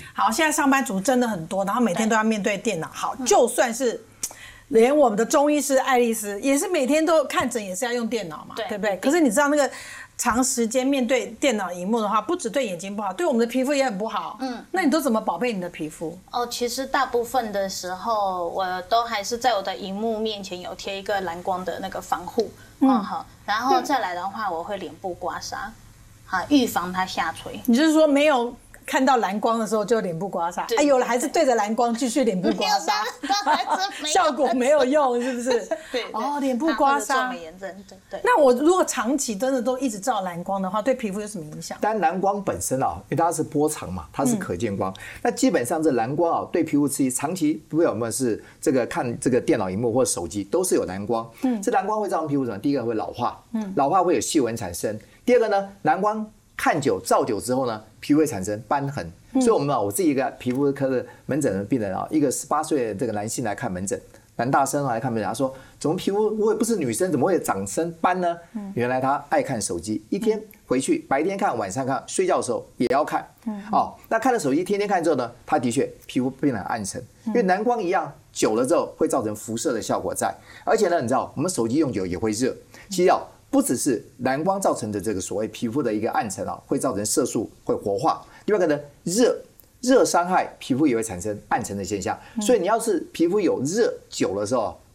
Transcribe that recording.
好，现在上班族真的很多，然后每天都要面对电脑。好，就算是连我们的中医师爱丽丝也是每天都看诊，也是要用电脑嘛，对不对？可是你知道那个长时间面对电脑荧幕的话，不只对眼睛不好，对我们的皮肤也很不好。那你都怎么宝贝你的皮肤？ 其实大部分的时候，我都还是在我的荧幕面前有贴一个蓝光的那个防护，好，然后再来的话，我会脸部刮痧，预防它下垂。 你就是说没有看到蓝光的时候就脸部刮痧，有了还是对着蓝光继续脸部刮痧，效果没有用，是不是？ 对， 脸部刮痧， 做美颜针，对。 那我如果长期真的都一直照蓝光的话，对皮肤有什么影响？ 但蓝光本身因为它是波长嘛，它是可见光，那基本上这蓝光对皮肤刺激，长期不管我们是这个看这个电脑荧幕或手机，都是有蓝光。这蓝光会造成皮肤什么？第一个会老化，老化会有细纹产生。第二个呢，蓝光看久照久之后呢，皮肤会产生斑痕。所以我自己一个皮肤科的门诊的病人一个18岁的这个男性来看门诊，男大生来看门诊，他说怎么皮肤我也不是女生，怎么会长生斑呢？原来他爱看手机，一天回去白天看晚上看，睡觉的时候也要看。那看了手机天天看之后呢，他的确皮肤变得很暗沉，因为蓝光一样久了之后会造成辐射的效果在，而且呢，你知道我们手机用久也会热，其实不只是蓝光造成的这个所谓皮肤的一个暗沉会造成色素会活化，另外一个呢，热伤害皮肤也会产生暗沉的现象，所以你要是皮肤有热久的时候，